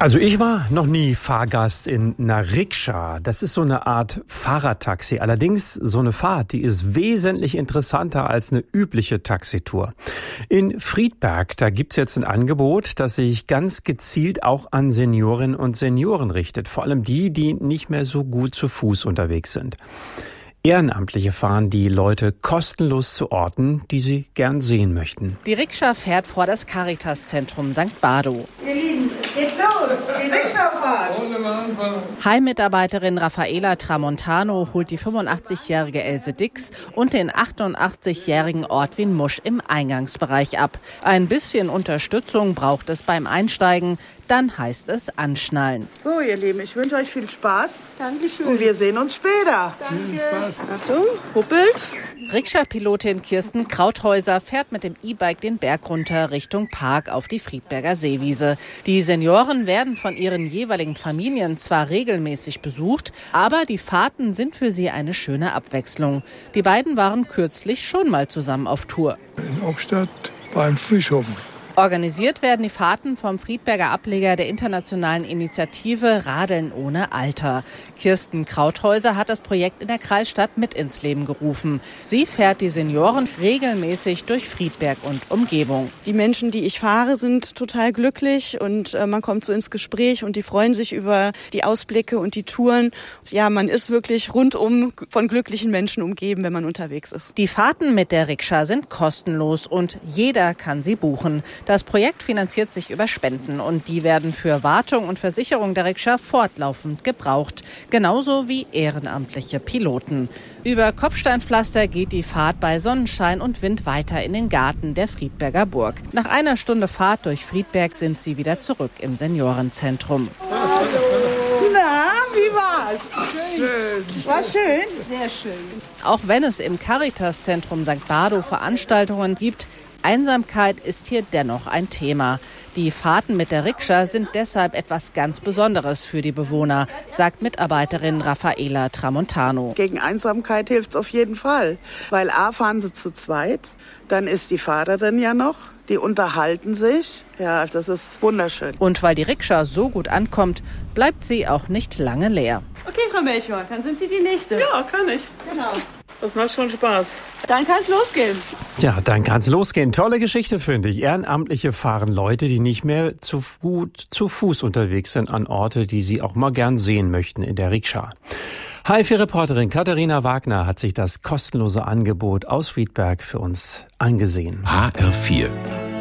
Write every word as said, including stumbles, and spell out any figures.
Also ich war noch nie Fahrgast in einer Rikscha. Das ist so eine Art Fahrradtaxi. Allerdings so eine Fahrt, die ist wesentlich interessanter als eine übliche Taxitour. In Friedberg, da gibt's jetzt ein Angebot, das sich ganz gezielt auch an Seniorinnen und Senioren richtet. Vor allem die, die nicht mehr so gut zu Fuß unterwegs sind. Ehrenamtliche fahren die Leute kostenlos zu Orten, die sie gern sehen möchten. Die Rikscha fährt vor das Caritas-Zentrum Sankt Bardo. Ihr Lieben, es geht los, die Rikscha-Fahrt. Heimmitarbeiterin Raffaela Tramontano holt die fünfundachtzig-jährige Else Dix und den achtundachtzig-jährigen Ortwin Musch im Eingangsbereich ab. Ein bisschen Unterstützung braucht es beim Einsteigen, dann heißt es anschnallen. So, ihr Lieben, ich wünsche euch viel Spaß. Dankeschön. Und wir sehen uns später. Danke. Achtung, huppelt. Rikscha-Pilotin Kirsten Krauthäuser fährt mit dem E-Bike den Berg runter Richtung Park auf die Friedberger Seewiese. Die Senioren werden von ihren jeweiligen Familien zwar regelmäßig besucht, aber die Fahrten sind für sie eine schöne Abwechslung. Die beiden waren kürzlich schon mal zusammen auf Tour. In Ockstadt beim Fischhoppen. Organisiert werden die Fahrten vom Friedberger Ableger der internationalen Initiative Radeln ohne Alter. Kirsten Krauthäuser hat das Projekt in der Kreisstadt mit ins Leben gerufen. Sie fährt die Senioren regelmäßig durch Friedberg und Umgebung. Die Menschen, die ich fahre, sind total glücklich und äh, man kommt so ins Gespräch und die freuen sich über die Ausblicke und die Touren. Ja, man ist wirklich rundum von glücklichen Menschen umgeben, wenn man unterwegs ist. Die Fahrten mit der Rikscha sind kostenlos und jeder kann sie buchen. Das Projekt finanziert sich über Spenden und die werden für Wartung und Versicherung der Rikscha fortlaufend gebraucht, genauso wie ehrenamtliche Piloten. Über Kopfsteinpflaster geht die Fahrt bei Sonnenschein und Wind weiter in den Garten der Friedberger Burg. Nach einer Stunde Fahrt durch Friedberg sind sie wieder zurück im Seniorenzentrum. Hallo. Na, wie war's? Schön. War schön? Sehr schön. Auch wenn es im Caritas-Zentrum Sankt Bardo Veranstaltungen gibt, Einsamkeit ist hier dennoch ein Thema. Die Fahrten mit der Rikscha sind deshalb etwas ganz Besonderes für die Bewohner, sagt Mitarbeiterin Raffaela Tramontano. Gegen Einsamkeit hilft's auf jeden Fall, weil A, fahren sie zu zweit, dann ist die Fahrerin ja noch, die unterhalten sich. Ja, das ist wunderschön. Und weil die Rikscha so gut ankommt, bleibt sie auch nicht lange leer. Okay, Frau Melchior, dann sind Sie die Nächste. Ja, kann ich. Genau. Das macht schon Spaß. Dann kann's losgehen. Ja, dann kann's losgehen. Tolle Geschichte, finde ich. Ehrenamtliche fahren Leute, die nicht mehr zu gut zu Fuß unterwegs sind, an Orte, die sie auch mal gern sehen möchten in der Rikscha. H F vier-Reporterin Katharina Wagner hat sich das kostenlose Angebot aus Friedberg für uns angesehen. H R vier